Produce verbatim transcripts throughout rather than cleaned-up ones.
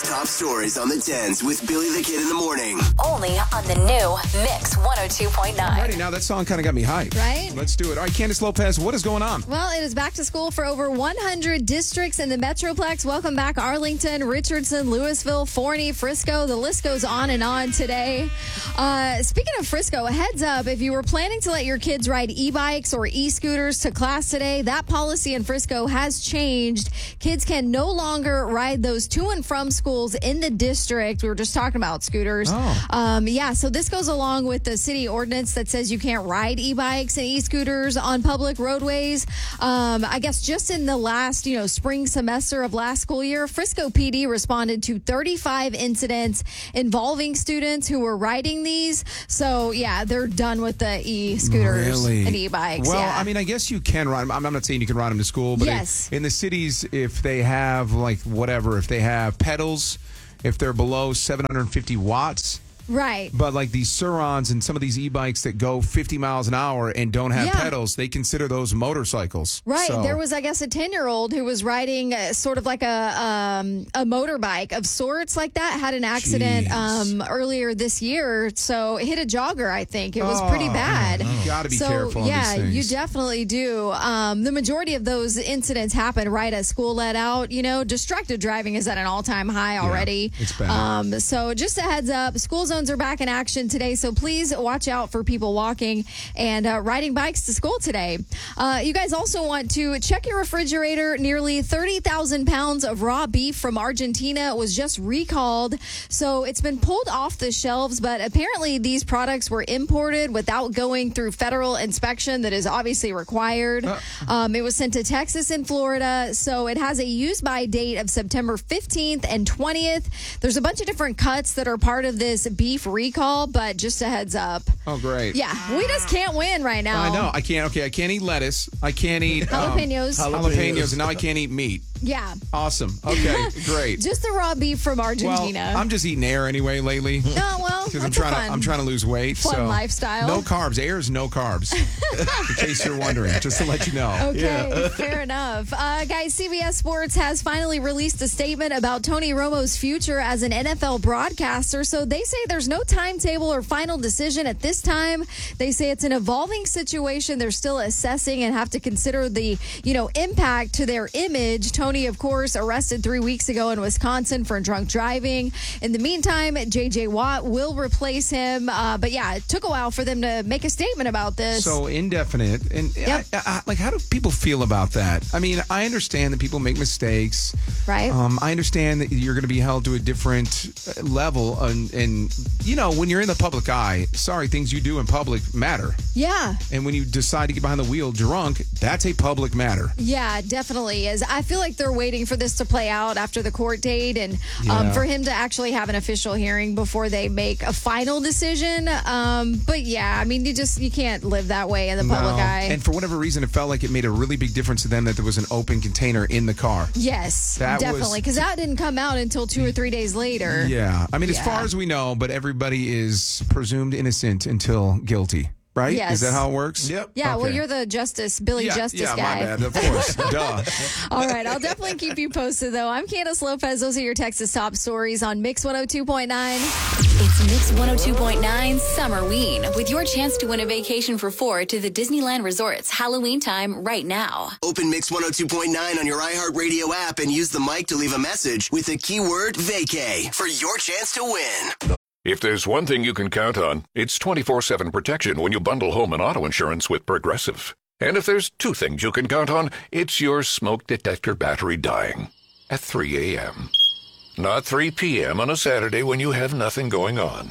Texas top stories on the tens with Billy the Kid in the morning. Only on the new Mix one oh two point nine. Alrighty, now that song kind of got me hyped. Right? Let's do it. All right, Candace Lopez, what is going on? Well, it is back to school for over one hundred districts in the Metroplex. Welcome back, Arlington, Richardson, Louisville, Forney, Frisco. The list goes on and on today. Uh, speaking of Frisco, a heads up, if you were planning to let your kids ride e-bikes or e-scooters to class today, that policy in Frisco has changed. Kids can no longer ride those to and from schools in the district. We were just talking about scooters. Oh. Um, yeah, so this goes along with the city ordinance that says you can't ride e-bikes and e-scooters on public roadways. Um, I guess just in the last, you know, spring semester of last school year, Frisco P D responded to thirty-five incidents involving students who were riding these. So, yeah, they're done with the e-scooters Really? and e-bikes. Well, yeah. I mean, I guess you can ride them. I'm I'm not saying you can ride them to school, but Yes. in, in the cities, if they have, like, whatever, if they have pedals, if they're below seven hundred fifty watts, Right. but like these Surons and some of these e-bikes that go fifty miles an hour and don't have Yeah. pedals, they consider those motorcycles. Right. So- There was, I guess, a ten-year-old who was riding uh, sort of like a um, a motorbike of sorts like that, had an accident Jeez. um, earlier this year. So it hit a jogger, I think. It was pretty Oh, bad. You got to be so, careful on yeah, these things. you definitely do. Um, the majority of those incidents happen right as school let out. You know, distracted driving is at an all-time high already. it's bad. Um, so just a heads up, school zones are back in action today, so please watch out for people walking and uh, riding bikes to school today. Uh, you guys also want to check your refrigerator. Nearly thirty thousand pounds of raw beef from Argentina was just recalled, so it's been pulled off the shelves, but apparently these products were imported without going through federal inspection that is obviously required. Uh. Um, it was sent to Texas and Florida, so it has a use-by date of September fifteenth and twentieth. There's a bunch of different cuts that are part of this beef recall, but just a heads up. Oh, great. Yeah, we just can't win right now. I know. I can't. Okay, I can't eat lettuce. I can't eat um, Jalapenos. jalapenos, and now I can't eat meat. Yeah, Awesome. Okay, great. just the raw beef from Well, Argentina. I'm just eating air anyway lately. oh, well, Because that's I'm trying a fun, to I'm trying to lose weight. fun so lifestyle. No carbs. Air is no carbs. In case you're wondering, just to let you know. Okay, fair enough. Uh, guys, C B S Sports has finally released a statement about Tony Romo's future as an N F L broadcaster. So they say there's no timetable or final decision at this time. They say it's an evolving situation. They're still assessing and have to consider the, you know, impact to their image. Tony, of course, arrested three weeks ago in Wisconsin for drunk driving. In the meantime, J J Watt will replace him. Uh, but yeah, it took a while for them to make a statement about this. So indefinite. And Yep. I, I, like, how do people feel about that? I mean, I understand that people make mistakes. Right. Um, I understand that you're going to be held to a different uh, level. And, and, you know, when you're in the public eye, sorry, things you do in public matter. yeah. And when you decide to get behind the wheel drunk, that's a public matter. Yeah, definitely is. I feel like they're waiting for this to play out after the court date and um, Yeah. for him to actually have an official hearing before they make a final decision. Um, but yeah, I mean, you just you can't live that way in the public No. eye. And for whatever reason, it felt like it made a really big difference to them that there was an open container in the car. yes, That was- definitely, because that didn't come out until two or three days later. Yeah. I mean, as Yeah. far as we know, but everybody is presumed innocent until guilty, right? Yes. Is that how it works? Yep. Yeah, well, Okay. you're the Justice, Billy yeah, Justice yeah, guy. my bad. Of course. Duh. All right, I'll definitely keep you posted, though. I'm Candace Lopez. Those are your Texas top stories on Mix one oh two point nine. It's Mix one oh two point nine Summerween with your chance to win a vacation for four to the Disneyland Resorts Halloween time right now. Open Mix one oh two point nine on your iHeartRadio app and use the mic to leave a message with the keyword vacay for your chance to win. If there's one thing you can count on, it's twenty-four seven protection when you bundle home and auto insurance with Progressive. And if there's two things you can count on, it's your smoke detector battery dying at three a.m. Not three p.m. on a Saturday when you have nothing going on,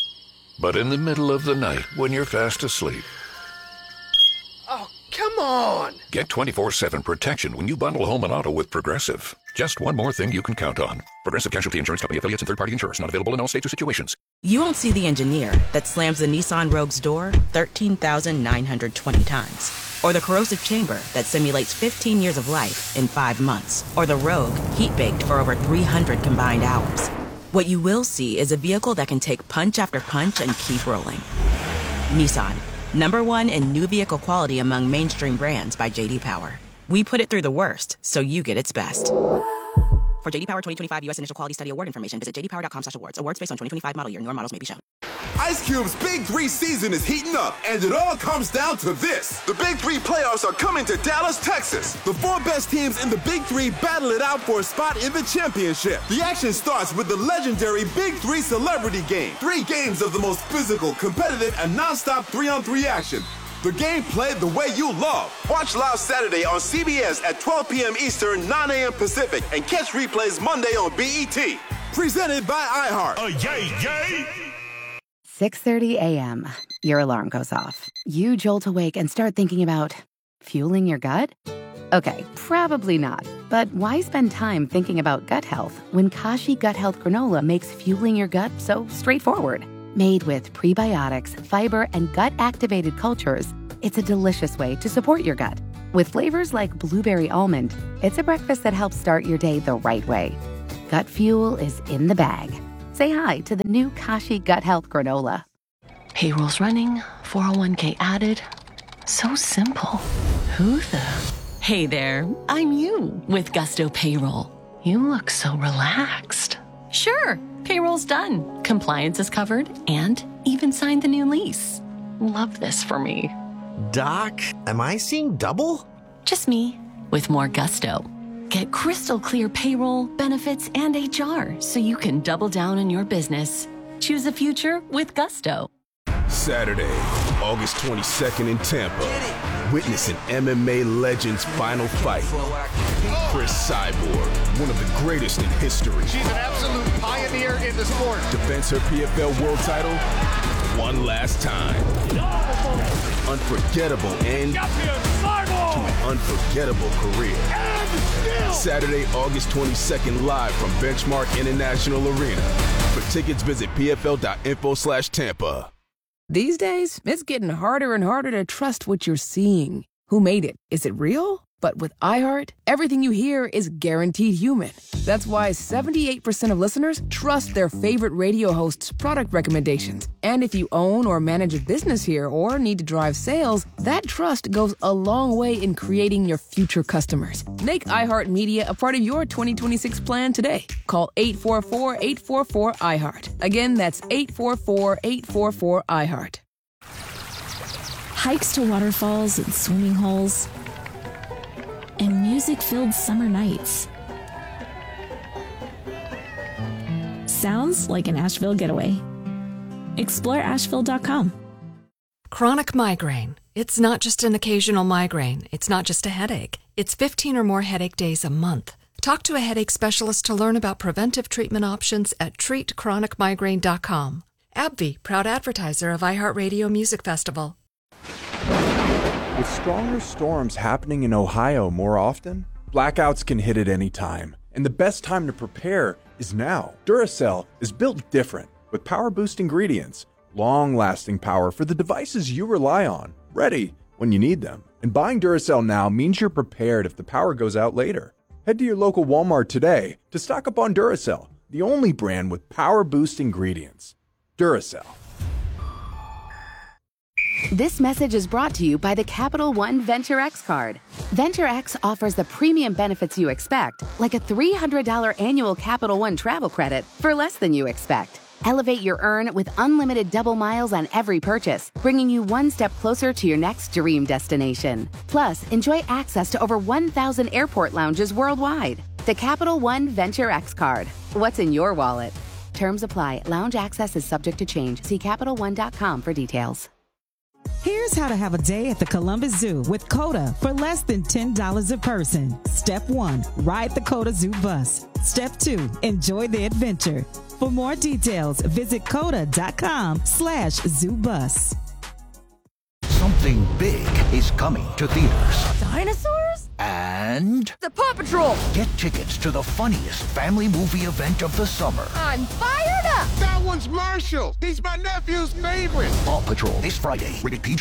but in the middle of the night when you're fast asleep. Oh, come on. Get twenty-four seven protection when you bundle home and auto with Progressive. Just one more thing you can count on. Progressive Casualty Insurance Company, affiliates, and third-party insurers. Not available in all states or situations. You won't see the engineer that slams the Nissan Rogue's door thirteen thousand nine hundred twenty times. Or the corrosive chamber that simulates fifteen years of life in five months. Or the Rogue heat-baked for over three hundred combined hours. What you will see is a vehicle that can take punch after punch and keep rolling. Nissan, number one in new vehicle quality among mainstream brands by J D Power. We put it through the worst, so you get its best. For J D Power twenty twenty-five U S Initial Quality Study Award information, visit j d power dot com slash awards. Awards based on twenty twenty-five model year. Newer models may be shown. Ice Cube's Big Three season is heating up, and it all comes down to this. The Big Three playoffs are coming to Dallas, Texas. The four best teams in the Big Three battle it out for a spot in the championship. The action starts with the legendary Big Three Celebrity Game. Three games of the most physical, competitive, and nonstop three-on-three action. The game played the way you love. Watch live Saturday on C B S at twelve p.m. Eastern, nine a.m. Pacific, and catch replays Monday on B E T. Presented by iHeart. Oh, yay, yay! six thirty a.m. Your alarm goes off. You jolt awake and start thinking about fueling your gut? Okay, probably not. But why spend time thinking about gut health when Kashi Gut Health Granola makes fueling your gut so straightforward? Made with prebiotics, fiber, and gut-activated cultures, it's a delicious way to support your gut. With flavors like blueberry almond, it's a breakfast that helps start your day the right way. Gut fuel is in the bag. Say hi to the new Kashi Gut Health Granola. Payroll's running, four oh one k added. So simple. Who the? Hey there, I'm you with Gusto Payroll. You look so relaxed. Sure, payroll's done. Compliance is covered and even signed the new lease. Love this for me. Doc, am I seeing double? Just me with more gusto. Get crystal clear payroll, benefits, and H R so you can double down on your business. Choose a future with Gusto. Saturday, August twenty-second in Tampa. Witness an M M A legend's final fight. Chris Cyborg, one of the greatest in history. She's an absolute pioneer in the sport. Defends her P F L world title one last time. Unforgettable end to an unforgettable career. Saturday, August twenty-second, live from Benchmark International Arena. For tickets, visit p f l dot info slash Tampa. These days, it's getting harder and harder to trust what you're seeing. Who made it? Is it real? But with iHeart, everything you hear is guaranteed human. That's why seventy-eight percent of listeners trust their favorite radio host's product recommendations. And if you own or manage a business here or need to drive sales, that trust goes a long way in creating your future customers. Make iHeartMedia a part of your twenty twenty-six plan today. Call eight four four, eight four four, iHeart. Again, that's eight four four, eight four four, iHeart. Hikes to waterfalls and swimming holes, and music-filled summer nights. Sounds like an Asheville getaway. Explore asheville dot com. Chronic migraine. It's not just an occasional migraine. It's not just a headache. It's fifteen or more headache days a month. Talk to a headache specialist to learn about preventive treatment options at treat chronic migraine dot com. AbbVie, proud advertiser of iHeartRadio Music Festival. With stronger storms happening in Ohio more often, blackouts can hit at any time. And the best time to prepare is now. Duracell is built different, with power-boost ingredients, long-lasting power for the devices you rely on, ready when you need them. And buying Duracell now means you're prepared if the power goes out later. Head to your local Walmart today to stock up on Duracell, the only brand with power-boost ingredients. Duracell. This message is brought to you by the Capital One Venture X card. Venture X offers the premium benefits you expect, like a three hundred dollars annual Capital One travel credit for less than you expect. Elevate your earn with unlimited double miles on every purchase, bringing you one step closer to your next dream destination. Plus, enjoy access to over one thousand airport lounges worldwide. The Capital One Venture X card. What's in your wallet? Terms apply. Lounge access is subject to change. See Capital One dot com for details. Here's how to have a day at the Columbus Zoo with COTA for less than ten dollars a person. Step one, ride the COTA Zoo bus. Step two, enjoy the adventure. For more details, visit COTA dot com slash zoo bus. Something big is coming to theaters. Dinosaurs? And the Paw Patrol! Get tickets to the funniest family movie event of the summer. I'm fired up! That one's Marshall. He's my nephew's favorite. Paw Patrol this Friday, rated P G.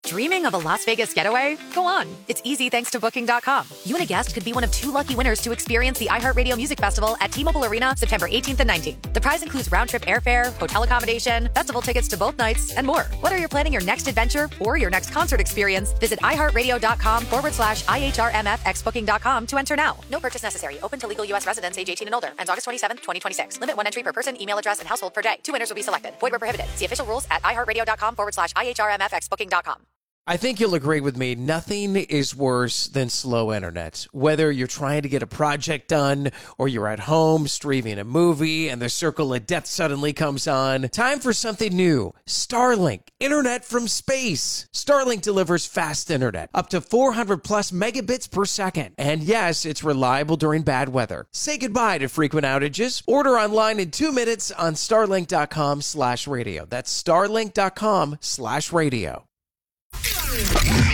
Dreaming of a Las Vegas getaway? Go on. It's easy thanks to Booking dot com. You and a guest could be one of two lucky winners to experience the iHeartRadio Music Festival at T-Mobile Arena September eighteenth and nineteenth. The prize includes round-trip airfare, hotel accommodation, festival tickets to both nights, and more. Whether you're planning your next adventure or your next concert experience, visit iHeartRadio.com forward slash IHRMFX Booking dot com to enter now. No purchase necessary. Open to legal U S residents age eighteen and older. Ends August twenty-seventh, twenty twenty-six. Limit one entry per person, email address, and household per day. Two winners will be selected. Void where prohibited. See official rules at iHeartRadio.com forward slash IHRMFX Booking dot com. I think you'll agree with me. Nothing is worse than slow internet. Whether you're trying to get a project done or you're at home streaming a movie and the circle of death suddenly comes on, time for something new. Starlink, internet from space. Starlink delivers fast internet, up to four hundred plus megabits per second. And yes, it's reliable during bad weather. Say goodbye to frequent outages. Order online in two minutes on starlink.com slash radio. That's starlink.com slash radio.